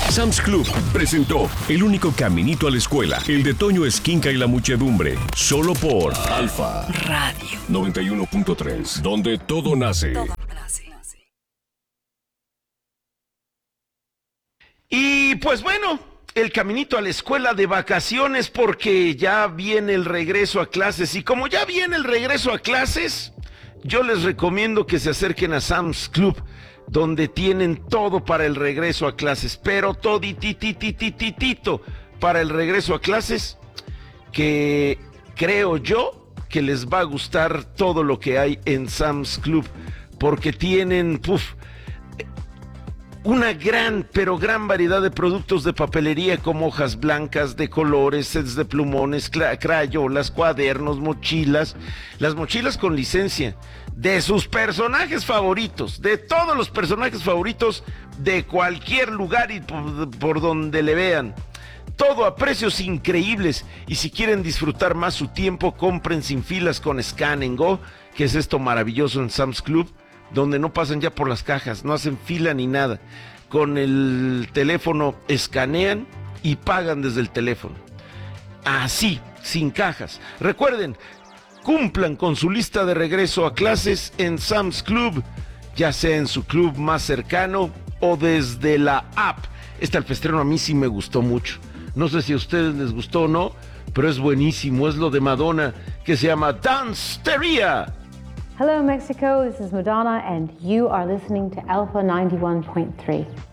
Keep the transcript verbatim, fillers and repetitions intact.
Sam's Club presentó El único caminito a la escuela, el de Toño Esquinca y la muchedumbre, solo por Alfa Radio noventa y uno punto tres, donde todo nace. Todo nace. Y pues bueno, el caminito a la escuela de vacaciones, porque ya viene el regreso a clases. Y como ya viene el regreso a clases, yo les recomiendo que se acerquen a Sam's Club, donde tienen todo para el regreso a clases, pero toditititititito para el regreso a clases, que creo yo que les va a gustar todo lo que hay en Sam's Club, porque tienen, puf, una gran, pero gran variedad de productos de papelería, como hojas blancas de colores, sets de plumones, crayolas, cuadernos, mochilas, las mochilas con licencia de sus personajes favoritos, de todos los personajes favoritos de cualquier lugar y por, por donde le vean. Todo a precios increíbles, y si quieren disfrutar más su tiempo, compren sin filas con Scan and Go, que es esto maravilloso en Sam's Club, donde no pasan ya por las cajas, no hacen fila ni nada. Con el teléfono escanean y pagan desde el teléfono. Así, sin cajas. Recuerden, cumplan con su lista de regreso a clases en Sam's Club, ya sea en su club más cercano o desde la app. Este alfestreno a mí sí me gustó mucho. No sé si a ustedes les gustó o no, pero es buenísimo. Es lo de Madonna, que se llama Danceteria. Hello, Mexico. This is Madonna, and you are listening to Alpha ninety-one point three.